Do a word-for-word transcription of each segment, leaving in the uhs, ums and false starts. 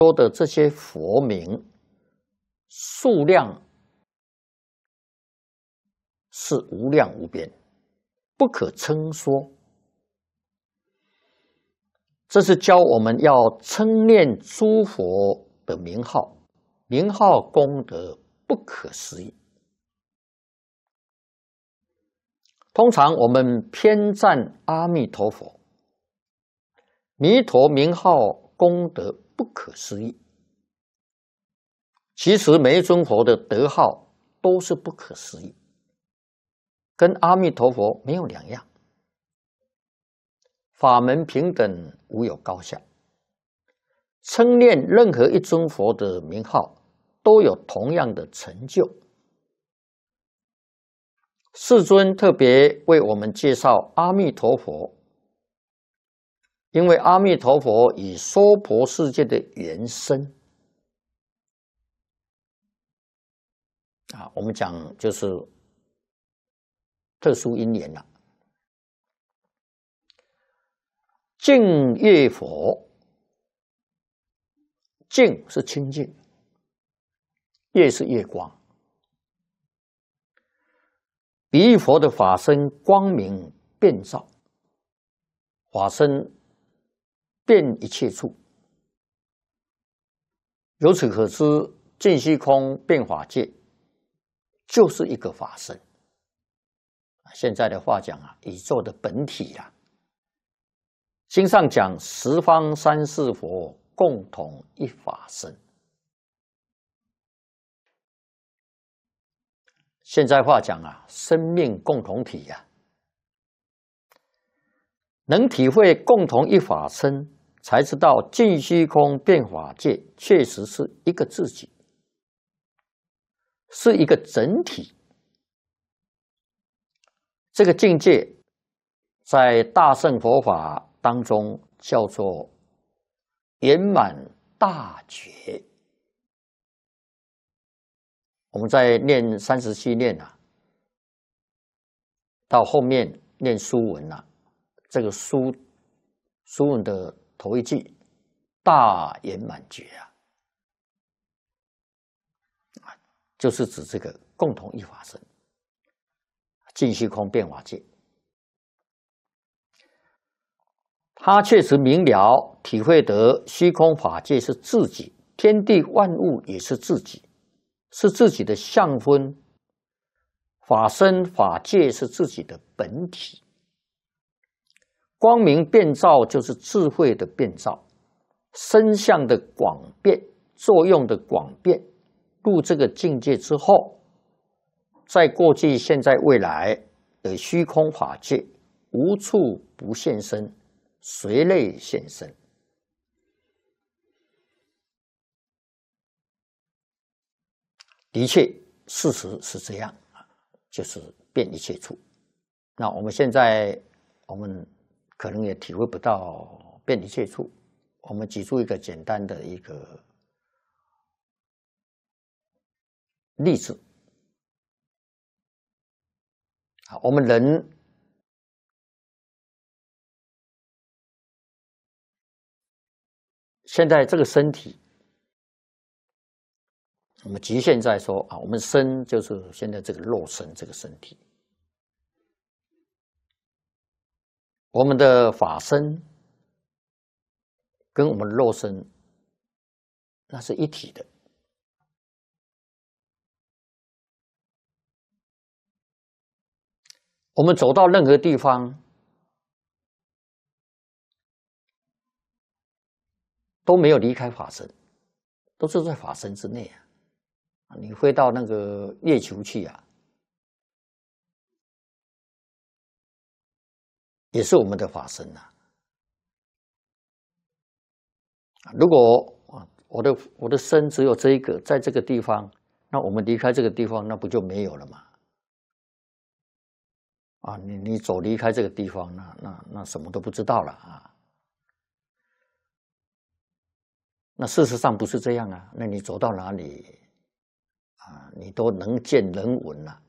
说的这些佛名数量是无量无边，不可称说。这是教我们要称念诸佛的名号，名号功德不可思议。通常我们偏赞阿弥陀佛，弥陀名号功德不可思议。其实每一尊佛的德号都是不可思议，跟阿弥陀佛没有两样。法门平等，无有高下。称念任何一尊佛的名号，都有同样的成就。世尊特别为我们介绍阿弥陀佛，因为阿弥陀佛以娑婆世界的原身啊，我们讲就是特殊因缘了。净月佛，净是清净，月是月光。比喻佛的法身光明遍照，法身遍一切处。由此可知，净虚空遍法界就是一个法身。现在的话讲啊，宇宙的本体啊。经上讲十方三世佛共同一法身。现在话讲啊，生命共同体呀、啊，能体会共同一法身，才知道净虚空遍法界确实是一个自己，是一个整体。这个境界在大乘佛法当中叫做圆满大觉。我们在念三十七念啊，到后面念书文啊，这个书书文的头一句大圆满觉啊，就是指这个共同一法身，净虚空遍法界。他确实明了体会得虚空法界是自己，天地万物也是自己，是自己的相分，法身法界是自己的本体。光明遍照就是智慧的遍照，身相的广变，作用的广变。入这个境界之后，在过去、现在、未来的虚空法界，无处不现身，随类现身。的确，事实是这样啊，就是遍一切处。那我们现在，我们可能也体会不到遍一切处。我们举出一个简单的一个例子啊，我们人现在这个身体。我们局限在说啊，我们身就是现在这个肉身这个身体，我们的法身跟我们肉身那是一体的。我们走到任何地方，都没有离开法身，都是在法身之内啊。你飞到那个月球去啊，也是我们的法身呐、啊。如果啊，我的我的身只有这一个，在这个地方，那我们离开这个地方，那不就没有了吗？啊，你你走离开这个地方，那那那什么都不知道了啊。那事实上不是这样啊，那你走到哪里？啊，你都能见人闻了。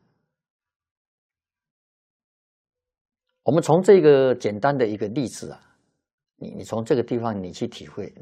我们从这个简单的一个例子啊，你你从这个地方你去体会，